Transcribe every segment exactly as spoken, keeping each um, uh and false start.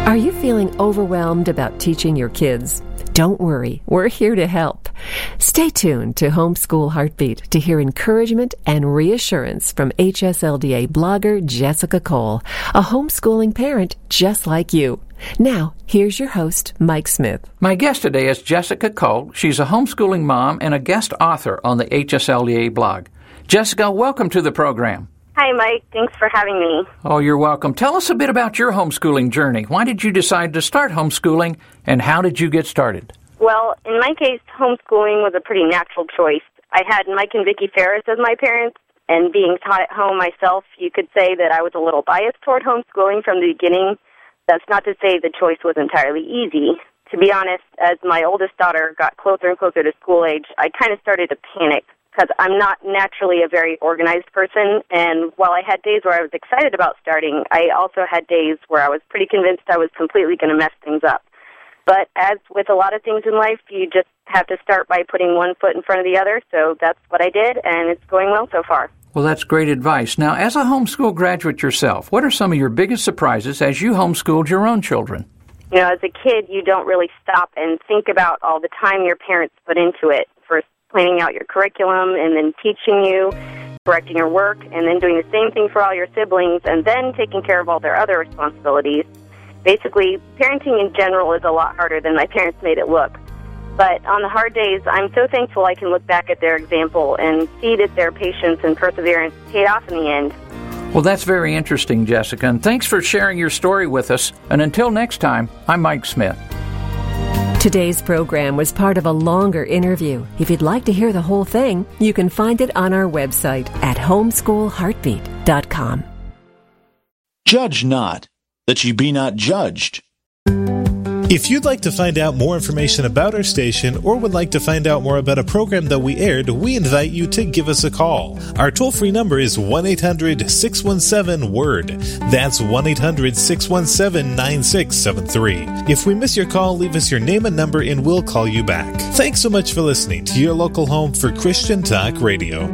Are you feeling overwhelmed about teaching your kids? Don't worry, we're here to help. Stay tuned to Homeschool Heartbeat to hear encouragement and reassurance from H S L D A blogger Jessica Cole, a homeschooling parent just like you. Now, here's your host, Mike Smith. My guest today is Jessica Cole. She's a homeschooling mom and a guest author on the H S L D A blog. Jessica, welcome to the program. Hi, Mike. Thanks for having me. Oh, you're welcome. Tell us a bit about your homeschooling journey. Why did you decide to start homeschooling, and how did you get started? Well, in my case, homeschooling was a pretty natural choice. I had Mike and Vicki Ferris as my parents, and being taught at home myself, you could say that I was a little biased toward homeschooling from the beginning. That's not to say the choice was entirely easy. To be honest, as my oldest daughter got closer and closer to school age, I kind of started to panic, because I'm not naturally a very organized person, and while I had days where I was excited about starting, I also had days where I was pretty convinced I was completely going to mess things up. But as with a lot of things in life, you just have to start by putting one foot in front of the other, so that's what I did, and it's going well so far. Well, that's great advice. Now, as a homeschool graduate yourself, what are some of your biggest surprises as you homeschooled your own children? You know, as a kid, you don't really stop and think about all the time your parents put into it. First, planning out your curriculum, and then teaching you, correcting your work, and then doing the same thing for all your siblings, and then taking care of all their other responsibilities. Basically, parenting in general is a lot harder than my parents made it look. But on the hard days, I'm so thankful I can look back at their example and see that their patience and perseverance paid off in the end. Well, that's very interesting, Jessica, and thanks for sharing your story with us. And until next time, I'm Mike Smith. Today's program was part of a longer interview. If you'd like to hear the whole thing, you can find it on our website at homeschool heartbeat dot com. Judge not, that ye be not judged. If you'd like to find out more information about our station or would like to find out more about a program that we aired, we invite you to give us a call. Our toll-free number is one eight hundred six one seven word. That's one eight hundred six one seven nine six seven three. If we miss your call, leave us your name and number and we'll call you back. Thanks so much for listening to your local home for Christian Talk Radio.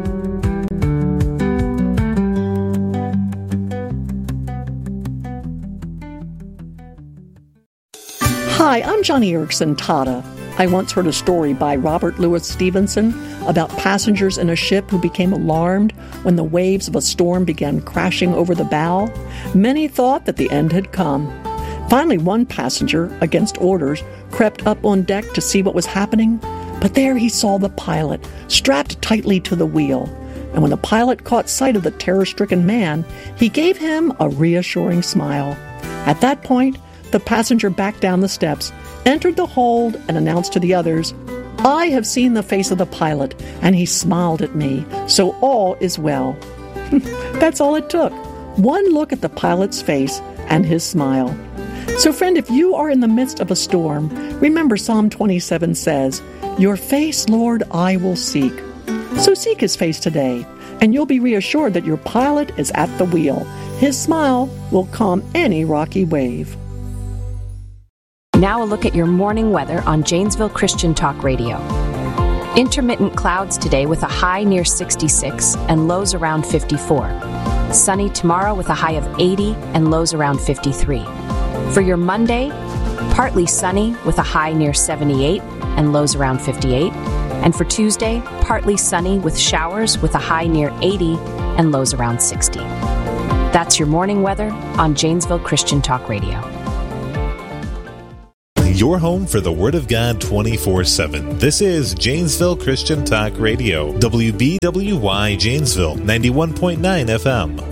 Hi, I'm Johnny Erickson Tata. I once heard a story by Robert Louis Stevenson about passengers in a ship who became alarmed when the waves of a storm began crashing over the bow. Many thought that the end had come. Finally, one passenger, against orders, crept up on deck to see what was happening, but there he saw the pilot, strapped tightly to the wheel. And when the pilot caught sight of the terror-stricken man, he gave him a reassuring smile. At that point, the passenger backed down the steps, entered the hold, and announced to the others, "I have seen the face of the pilot, and he smiled at me, so all is well." That's all it took. One look at the pilot's face and his smile. So friend, if you are in the midst of a storm, remember Psalm twenty-seven says, "Your face, Lord, I will seek." So seek his face today, and you'll be reassured that your pilot is at the wheel. His smile will calm any rocky wave. Now a look at your morning weather on Janesville Christian Talk Radio. Intermittent clouds today with a high near sixty-six and lows around fifty-four. Sunny tomorrow with a high of eighty and lows around fifty-three. For your Monday, partly sunny with a high near seventy-eight and lows around fifty-eight. And for Tuesday, partly sunny with showers with a high near eighty and lows around sixty. That's your morning weather on Janesville Christian Talk Radio. Your home for the Word of God twenty-four seven. This is Janesville Christian Talk Radio. W B W Y Janesville, ninety-one point nine F M.